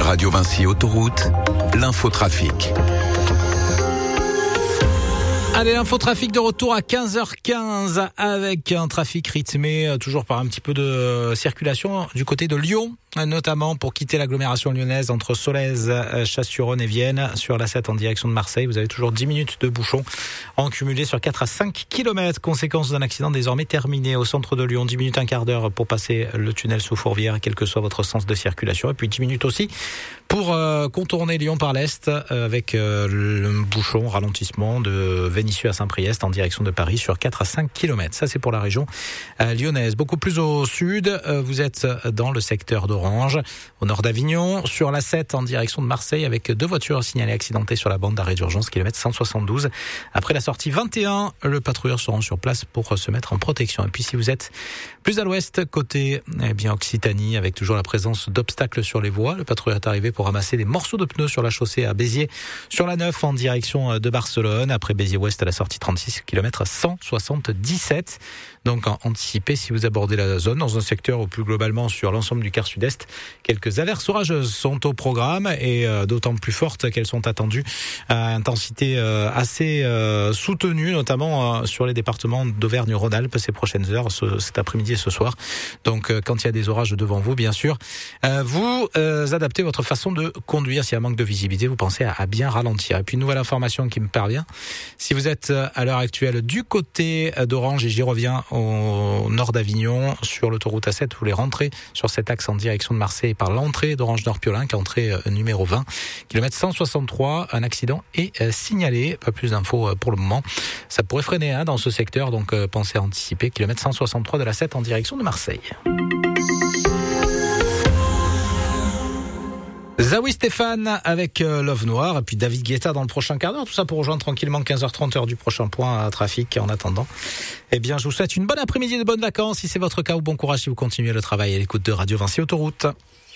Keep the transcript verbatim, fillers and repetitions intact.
Radio Vinci Autoroute, l'infotrafic. Allez, l'infotrafic de retour à quinze heures quinze avec un trafic rythmé, toujours par un petit peu de circulation du côté de Lyon, notamment pour quitter l'agglomération lyonnaise entre Solèze, Chasse-sur-Rhône et Vienne sur la sept en direction de Marseille. Vous avez toujours dix minutes de bouchon en cumulé sur quatre à cinq kilomètres. Conséquence d'un accident désormais terminé au centre de Lyon. dix minutes, un quart d'heure pour passer le tunnel sous Fourvière, quel que soit votre sens de circulation. Et puis dix minutes aussi pour euh, contourner Lyon par l'est euh, avec euh, le bouchon, ralentissement de Vénissieux à Saint-Priest en direction de Paris sur quatre à cinq kilomètres. Ça, c'est pour la région euh, lyonnaise. Beaucoup plus au sud, euh, vous êtes dans le secteur d'Orange, au nord d'Avignon, sur la sept en direction de Marseille avec deux voitures signalées accidentées sur la bande d'arrêt d'urgence, kilomètre cent soixante-douze. Après la sortie vingt et un, le patrouilleur se rend sur place pour se mettre en protection. Et puis si vous êtes plus à l'ouest, côté eh bien Occitanie, avec toujours la présence d'obstacles sur les voies, le patrouilleur est arrivé pour ramasser des morceaux de pneus sur la chaussée à Béziers, sur la neuf en direction de Barcelone. Après Béziers-Ouest à la sortie trente-six, kilomètre cent soixante-dix-sept. Donc anticipez si vous abordez la zone dans un secteur ou plus globalement sur l'ensemble du quart sud-est. Quelques averses orageuses sont au programme et euh, d'autant plus fortes qu'elles sont attendues à intensité euh, assez euh, soutenue, notamment euh, sur les départements d'Auvergne-Rhône-Alpes ces prochaines heures, ce, cet après-midi et ce soir. Donc euh, quand il y a des orages devant vous, bien sûr, euh, vous euh, adaptez votre façon de conduire. S'il y a un manque de visibilité, vous pensez à, à bien ralentir. Et puis une nouvelle information qui me parvient. Si vous êtes à l'heure actuelle du côté d'Orange, et j'y reviens au nord d'Avignon, sur l'autoroute A sept, vous voulez rentrer sur cet axe en direction de Marseille par l'entrée d'Orange-Nord-Piolenc, entrée numéro vingt, kilomètre cent soixante-trois, un accident est signalé. Pas plus d'infos pour le moment. Ça pourrait freiner hein, dans ce secteur, donc euh, pensez à anticiper, kilomètre cent soixante-trois de la sept en direction de Marseille. Zawi Stéphane avec euh, Love Noir et puis David Guetta dans le prochain quart d'heure. Tout ça pour rejoindre tranquillement quinze heures trente, heure du prochain point à trafic. En attendant, eh bien, je vous souhaite une bonne après-midi et de bonnes vacances. Si c'est votre cas, ou bon courage si vous continuez le travail à l'écoute de Radio Vinci Autoroute.